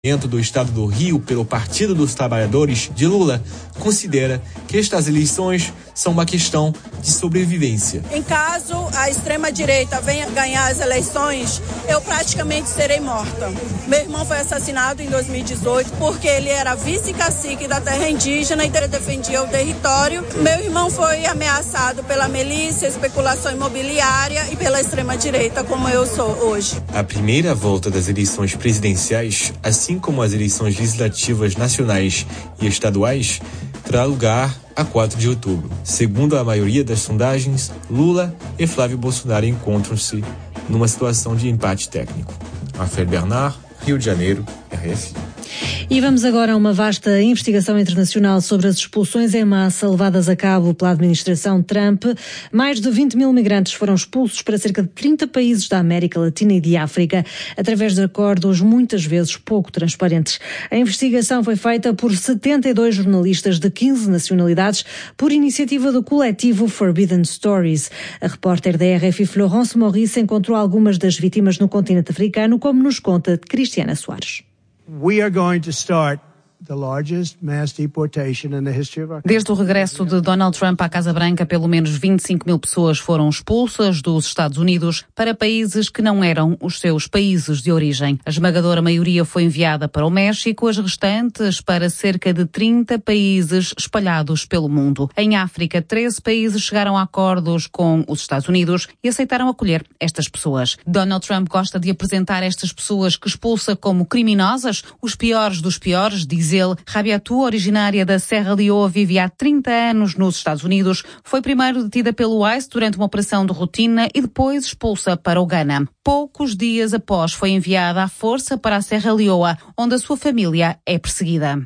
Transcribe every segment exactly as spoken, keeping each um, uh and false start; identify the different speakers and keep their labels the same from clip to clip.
Speaker 1: Dentro do estado do Rio, pelo Partido dos Trabalhadores de Lula, considera que estas eleições são uma questão de sobrevivência.
Speaker 2: Em caso a extrema-direita venha ganhar as eleições, eu praticamente serei morta. Meu irmão foi assassinado em dois mil e dezoito porque ele era vice-cacique da terra indígena e defendia o território. Meu irmão foi ameaçado pela milícia, especulação imobiliária e pela extrema-direita, como eu sou hoje.
Speaker 1: A primeira volta das eleições presidenciais, assim como as eleições legislativas nacionais e estaduais, terá lugar a quatro de outubro. Segundo a maioria das sondagens, Lula e Flávio Bolsonaro encontram-se numa situação de empate técnico. Rafael Bernard, Rio de Janeiro, R F I.
Speaker 3: E vamos agora a uma vasta investigação internacional sobre as expulsões em massa levadas a cabo pela administração Trump. Mais de vinte mil migrantes foram expulsos para cerca de trinta países da América Latina e de África, através de acordos muitas vezes pouco transparentes. A investigação foi feita por setenta e dois jornalistas de quinze nacionalidades, por iniciativa do coletivo Forbidden Stories. A repórter da R F I, Florence Maurice, encontrou algumas das vítimas no continente africano, como nos conta Cristiana Soares.
Speaker 4: We are going to start the largest mass deportation in the history of our country.
Speaker 5: Desde o regresso de Donald Trump à Casa Branca, pelo menos vinte e cinco mil pessoas foram expulsas dos Estados Unidos para países que não eram os seus países de origem. A esmagadora maioria foi enviada para o México, as restantes para cerca de trinta países espalhados pelo mundo. Em África, treze países chegaram a acordos com os Estados Unidos e aceitaram acolher estas pessoas. Donald Trump gosta de apresentar estas pessoas que expulsa como criminosas, os piores dos piores, diz ele. Rabiatu, originária da Serra Leoa, vive há trinta anos nos Estados Unidos. Foi primeiro detida pelo I C E durante uma operação de rotina e depois expulsa para o Ghana. Poucos dias após foi enviada à força para a Serra Leoa, onde a sua família é perseguida.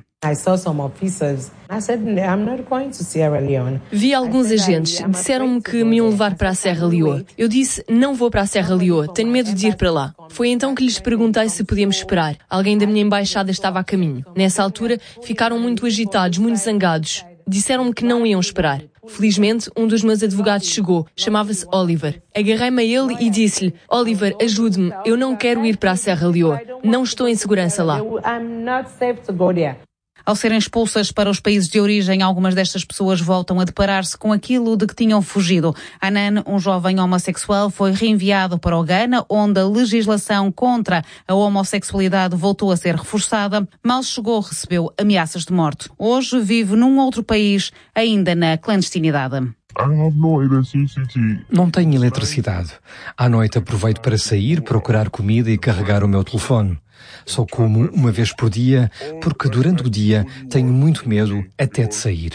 Speaker 6: Vi alguns agentes, disseram-me que me iam levar para a Serra Leoa. Eu disse, não vou para a Serra Leoa, tenho medo de ir para lá. Foi então que lhes perguntei se podíamos esperar. Alguém da minha embaixada estava a caminho. Nessa altura, ficaram muito agitados, muito zangados. Disseram-me que não iam esperar. Felizmente, um dos meus advogados chegou, chamava-se Oliver. Agarrei-me a ele e disse-lhe, Oliver, ajude-me, eu não quero ir para a Serra Leoa, não estou em segurança lá.
Speaker 5: Ao serem expulsas para os países de origem, algumas destas pessoas voltam a deparar-se com aquilo de que tinham fugido. Anan, um jovem homossexual, foi reenviado para o Ghana, onde a legislação contra a homossexualidade voltou a ser reforçada. Mal chegou, recebeu ameaças de morte. Hoje vive num outro país, ainda na clandestinidade.
Speaker 7: Não tenho eletricidade. À noite aproveito para sair, procurar comida e carregar o meu telefone. Só como uma vez por dia, porque durante o dia tenho muito medo até de sair.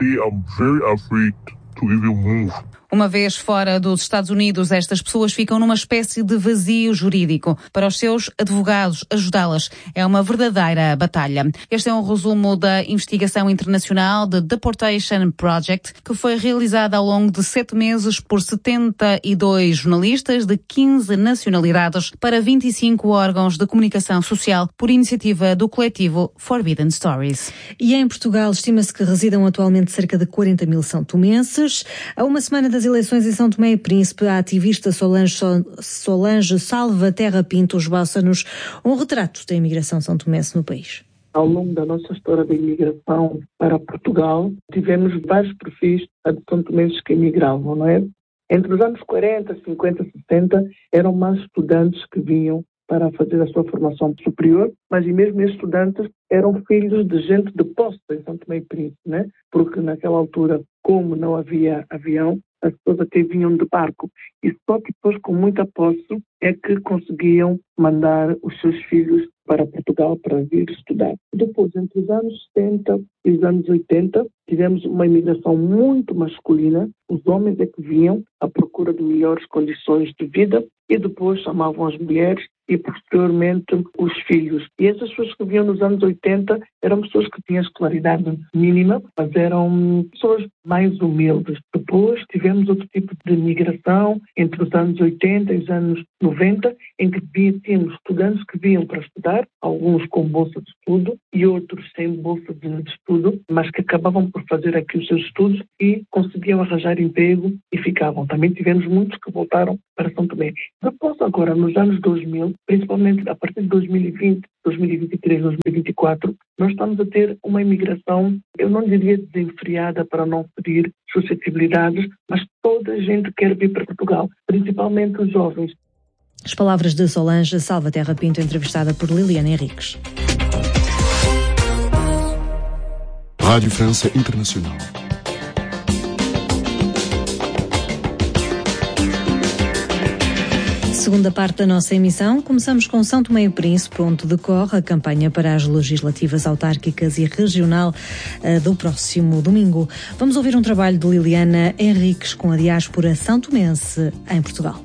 Speaker 5: Uma vez fora dos Estados Unidos, estas pessoas ficam numa espécie de vazio jurídico. Para os seus advogados, ajudá-las é uma verdadeira batalha. Este é um resumo da investigação internacional The Deportation Project, que foi realizada ao longo de sete meses por setenta e dois jornalistas de quinze nacionalidades para vinte e cinco órgãos de comunicação social, por iniciativa do coletivo Forbidden Stories.
Speaker 3: E em Portugal, estima-se que residam atualmente cerca de quarenta mil são-tomenses. Há uma semana das eleições em São Tomé e Príncipe, a ativista Solange, Solange Salvaterra Pinto esboça-nos um retrato da imigração são-tomense no país.
Speaker 8: Ao longo da nossa história de imigração para Portugal, tivemos vários perfis de são-tomenses que imigravam, não é? Entre os anos quarenta, cinquenta, sessenta, eram mais estudantes que vinham para fazer a sua formação superior, mas e mesmo esses estudantes eram filhos de gente de posse em São Tomé e Príncipe, né? Porque naquela altura, como não havia avião, as pessoas até vinham de barco e só depois, com muita posse, é que conseguiam mandar os seus filhos para Portugal para vir estudar. Depois, entre os anos setenta e os anos oitenta, tivemos uma imigração muito masculina. Os homens é que vinham à procura de melhores condições de vida e depois chamavam as mulheres e posteriormente os filhos. E essas pessoas que vinham nos anos oitenta eram pessoas que tinham escolaridade mínima, mas eram pessoas mais humildes. Depois tivemos outro tipo de migração entre os anos oitenta e os anos noventa, em que tínhamos estudantes que vinham para estudar, alguns com bolsa de estudo e outros sem bolsa de estudo, mas que acabavam por fazer aqui os seus estudos e conseguiam arranjar emprego e ficavam. Também tivemos muitos que voltaram para São Tomé. Depois, agora, nos anos dois mil, principalmente a partir de dois mil e vinte, dois mil e vinte e três, dois mil e vinte e quatro, nós estamos a ter uma imigração, eu não diria desenfreada para não ferir suscetibilidades, mas toda a gente quer vir para Portugal, principalmente os jovens.
Speaker 3: As palavras de Solange Salvaterra Pinto, entrevistada por Liliana Henriques.
Speaker 9: Rádio França Internacional.
Speaker 3: Segunda parte da nossa emissão, começamos com São Tomé e Príncipe, onde decorre a campanha para as legislativas autárquicas e regional uh, do próximo domingo. Vamos ouvir um trabalho de Liliana Henriques com a diáspora são-tomense em Portugal.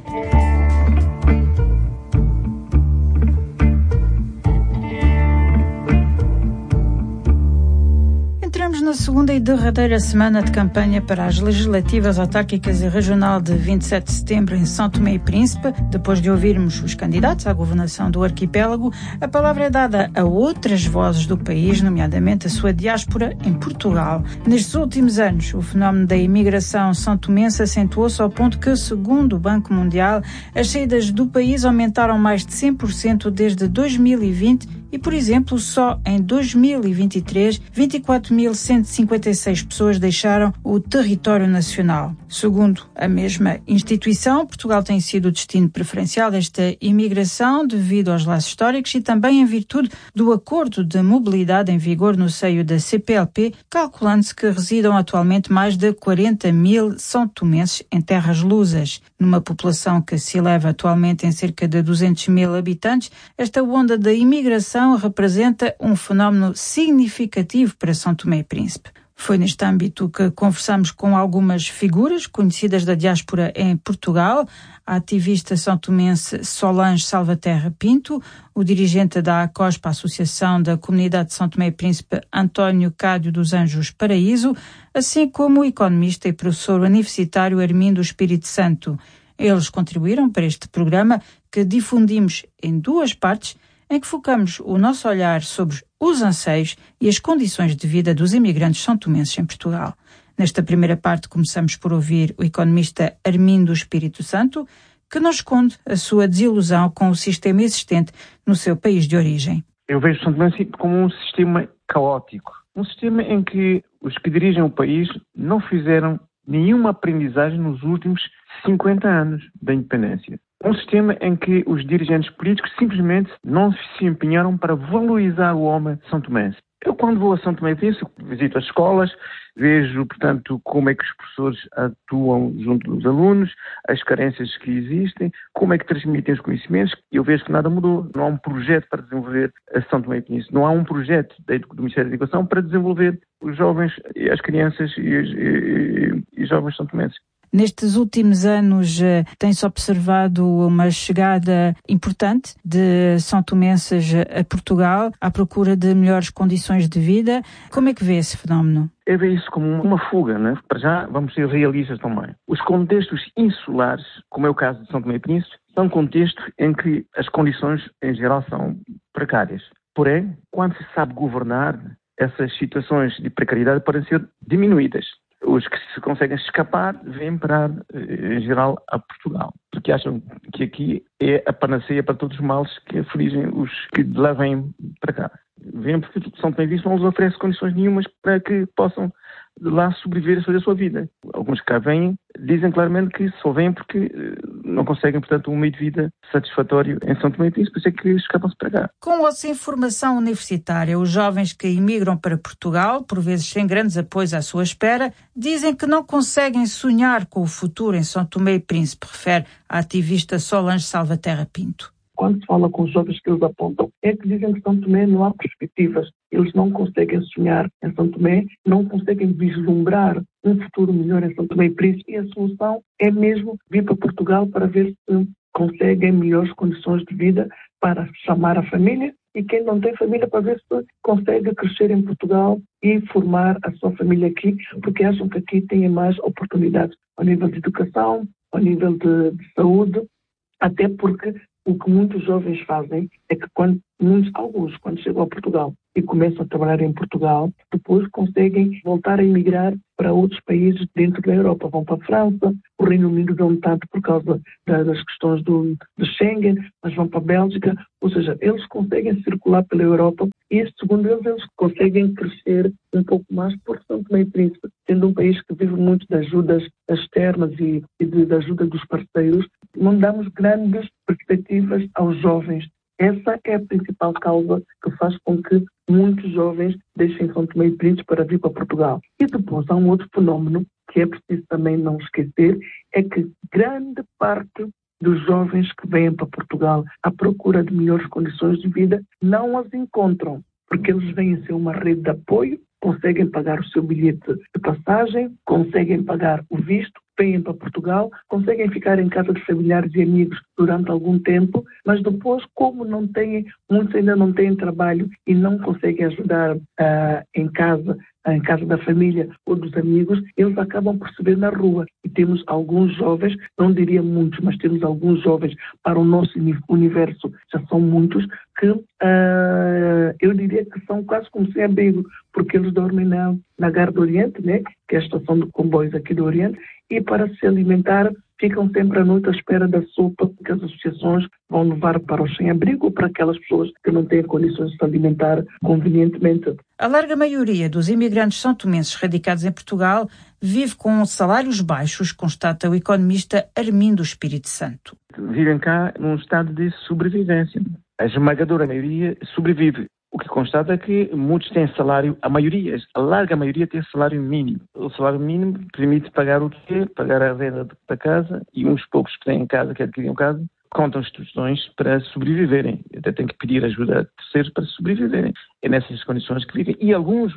Speaker 10: Entramos na segunda e derradeira semana de campanha para as legislativas autárquicas e regional de vinte e sete de setembro em São Tomé e Príncipe. Depois de ouvirmos os candidatos à governação do arquipélago, a palavra é dada a outras vozes do país, nomeadamente a sua diáspora em Portugal. Nestes últimos anos, o fenómeno da imigração são-tomense acentuou-se ao ponto que, segundo o Banco Mundial, as saídas do país aumentaram mais de cem por cento desde dois mil e vinte e, por exemplo, só em dois mil e vinte e três, vinte e quatro mil cento e cinquenta e seis pessoas deixaram o território nacional. Segundo a mesma instituição, Portugal tem sido o destino preferencial desta imigração devido aos laços históricos e também em virtude do acordo de mobilidade em vigor no seio da C P L P, calculando-se que residam atualmente mais de quarenta mil são-tomenses em terras lusas. Numa população que se eleva atualmente em cerca de duzentos mil habitantes, esta onda da imigração representa um fenómeno significativo para São Tomé e Príncipe. Foi neste âmbito que conversamos com algumas figuras conhecidas da diáspora em Portugal, a ativista são-tomense Solange Salvaterra Pinto, o dirigente da ACOSP, a Associação da Comunidade de São Tomé e Príncipe, António Cádio dos Anjos Paraíso, assim como o economista e professor universitário Armindo Espírito Santo. Eles contribuíram para este programa que difundimos em duas partes, em que focamos o nosso olhar sobre os anseios e as condições de vida dos imigrantes são-tomenses em Portugal. Nesta primeira parte começamos por ouvir o economista Armindo Espírito Santo, que nos esconde a sua desilusão com o sistema existente no seu país de origem.
Speaker 11: Eu vejo São Tomé como um sistema caótico, um sistema em que os que dirigem o país não fizeram nenhuma aprendizagem nos últimos cinquenta anos da independência. Um sistema em que os dirigentes políticos simplesmente não se empenharam para valorizar o homem são-tomense. Eu, quando vou a São Tomé e Príncipe, visito as escolas, vejo, portanto, como é que os professores atuam junto dos alunos, as carências que existem, como é que transmitem os conhecimentos. Eu vejo que nada mudou. Não há um projeto para desenvolver a São Tomé e Príncipe. Não há um projeto do Ministério da Educação para desenvolver os jovens, as crianças e os, e, e os jovens são-tomenses.
Speaker 10: Nestes últimos anos tem-se observado uma chegada importante de são-tomenses a Portugal à procura de melhores condições de vida. Como é que vê esse fenómeno?
Speaker 11: Eu vejo isso como uma fuga, né? Para já vamos ser realistas também. Os contextos insulares, como é o caso de São Tomé e Príncipe, são contextos em que as condições em geral são precárias. Porém, quando se sabe governar, essas situações de precariedade podem ser diminuídas. Os que se conseguem escapar vêm para, em geral, a Portugal, porque acham que aqui é a panaceia para todos os males que afligem os que de lá vêm para cá. Vêm porque São Tomé e Príncipe não lhes oferece condições nenhumas para que possam de lá sobreviver a fazer a sua vida. Alguns que cá vêm dizem claramente que só vêm porque não conseguem, portanto, um meio de vida satisfatório em São Tomé e Príncipe, por isso é que escapam-se para cá.
Speaker 10: Com ou sem formação universitária, os jovens que imigram para Portugal, por vezes sem grandes apoios à sua espera, dizem que não conseguem sonhar com o futuro em São Tomé e Príncipe, refere a ativista Solange Salvaterra Pinto.
Speaker 8: Quando se fala com os jovens que eles apontam, é que dizem que São Tomé não há perspectivas. Eles não conseguem sonhar em São Tomé, não conseguem vislumbrar um futuro melhor em São Tomé e Príncipe. E a solução é mesmo vir para Portugal para ver se conseguem melhores condições de vida para chamar a família. E quem não tem família, para ver se consegue crescer em Portugal e formar a sua família aqui, porque acham que aqui têm mais oportunidades ao nível de educação, ao nível de, de saúde, até porque o que muitos jovens fazem é que quando, muitos, alguns, quando chegam a Portugal e começam a trabalhar em Portugal, depois conseguem voltar a emigrar para outros países dentro da Europa. Vão para a França, o Reino Unido não tanto por causa das questões do, do Schengen, mas vão para a Bélgica. Ou seja, eles conseguem circular pela Europa e, segundo eles, eles conseguem crescer um pouco mais por São Tomé e Príncipe, sendo um país que vive muito de ajudas externas e, e de, de ajuda dos parceiros. Não damos grandes perspectivas aos jovens. Essa é a principal causa que faz com que muitos jovens deixem São Tomé e Príncipe para vir para Portugal. E depois há um outro fenómeno que é preciso também não esquecer, é que grande parte dos jovens que vêm para Portugal à procura de melhores condições de vida não as encontram, porque eles vêm ser uma rede de apoio, conseguem pagar o seu bilhete de passagem, conseguem pagar o visto, vêm para Portugal, conseguem ficar em casa de familiares e amigos durante algum tempo, mas depois, como não têm, muitos ainda não têm trabalho e não conseguem ajudar uh, em casa, em casa da família ou dos amigos, eles acabam por se ver na rua. E temos alguns jovens, não diria muitos, mas temos alguns jovens para o nosso universo, já são muitos, que uh, eu diria que são quase como sem abrigo, porque eles dormem na, na Gare do Oriente, né, que é a estação de comboios aqui do Oriente, e para se alimentar ficam sempre à noite à espera da sopa que as associações vão levar para o sem-abrigo ou para aquelas pessoas que não têm condições de se alimentar convenientemente.
Speaker 10: A larga maioria dos imigrantes são-tomenses radicados em Portugal vive com salários baixos, constata o economista Armindo Espírito Santo.
Speaker 11: Vivem cá num estado de sobrevivência. A esmagadora maioria sobrevive. O que constata é que muitos têm salário, a maioria, a larga maioria tem salário mínimo. O salário mínimo permite pagar o quê? Pagar a renda da casa, e uns poucos que têm casa, que adquiriram casa, contam instituições para sobreviverem. Até têm que pedir ajuda a terceiros para sobreviverem. É nessas condições que vivem. E alguns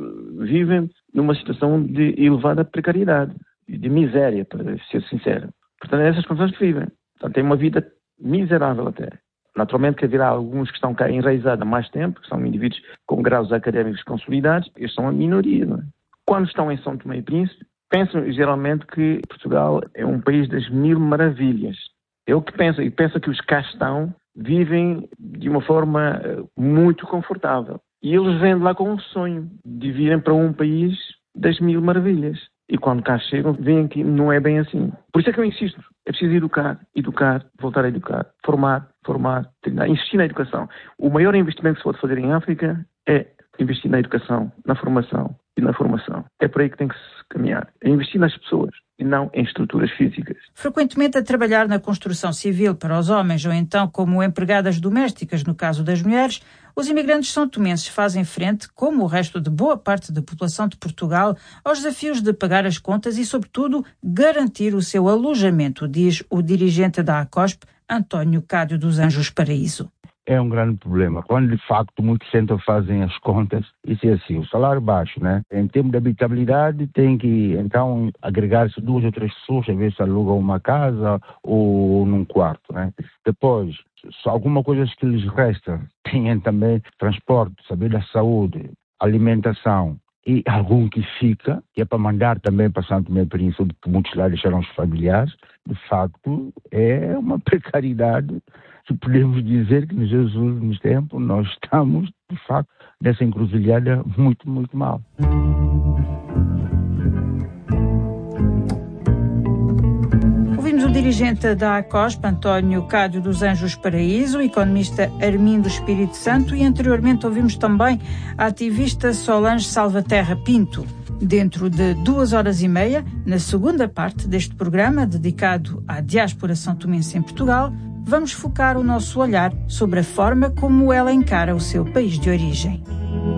Speaker 11: vivem numa situação de elevada precariedade, de miséria, para ser sincero. Portanto, é nessas condições que vivem. Portanto, têm uma vida miserável até. Naturalmente que haverá alguns que estão cá enraizados há mais tempo, que são indivíduos com graus académicos consolidados, eles são a minoria, não é? Quando estão em São Tomé e Príncipe, pensam geralmente que Portugal é um país das mil maravilhas. É o que pensam, e pensam que os cá estão vivem de uma forma muito confortável. E eles vêm de lá com um sonho de virem para um país das mil maravilhas. E quando cá chegam, veem que não é bem assim. Por isso é que eu insisto, é preciso educar, educar, voltar a educar, formar, formar, treinar, investir na educação. O maior investimento que se pode fazer em África é investir na educação, na formação e na formação. É por aí que tem que se caminhar. É investir nas pessoas e não em estruturas físicas.
Speaker 10: Frequentemente a trabalhar na construção civil para os homens ou então como empregadas domésticas no caso das mulheres, os imigrantes são-tomenses fazem frente, como o resto de boa parte da população de Portugal, aos desafios de pagar as contas e, sobretudo, garantir o seu alojamento, diz o dirigente da ACOSP, António Cádio dos Anjos Paraíso.
Speaker 12: É um grande problema. Quando, de facto, muitos sentam fazem as contas, isso é assim, o salário baixo, né? Em termos de habitabilidade, tem que, então, agregar-se duas ou três pessoas, às vezes alugam uma casa ou num quarto, né? Depois, só alguma coisa que lhes resta, têm também transporte, saber da saúde, alimentação e algum que fica, que é para mandar também para São Tomé e Príncipe, que muitos lá deixaram os familiares, de facto, é uma precariedade. Se podemos dizer que nos últimos tempos nós estamos, de facto, nessa encruzilhada muito, muito mal.
Speaker 10: Ouvimos o dirigente da ACOSP, António Cádio dos Anjos Paraíso, o economista Armindo Espírito Santo e anteriormente ouvimos também a ativista Solange Salvaterra Pinto. Dentro de duas horas e meia, na segunda parte deste programa dedicado à diáspora são-tomense em Portugal, vamos focar o nosso olhar sobre a forma como ela encara o seu país de origem.